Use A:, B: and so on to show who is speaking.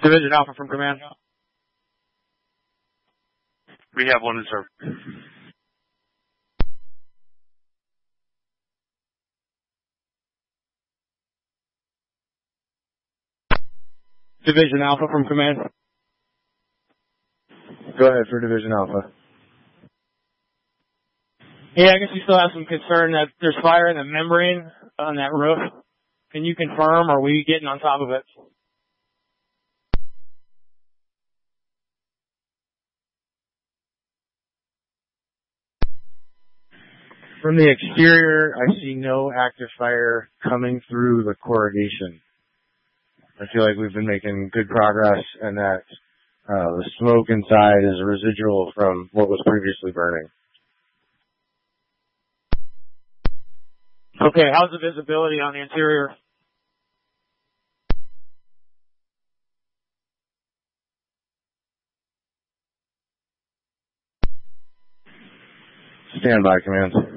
A: Division Alpha from command.
B: We have one reserve.
A: Division Alpha from command.
C: Go ahead for Division Alpha.
A: Yeah, I guess we still have some concern that there's fire in the membrane on that roof. Can you confirm, or are we getting on top of it?
C: From the exterior, I see no active fire coming through the corrugation. I feel like we've been making good progress, and that the smoke inside is a residual from what was previously burning.
A: Okay, how's the visibility on the interior?
C: Stand by, command.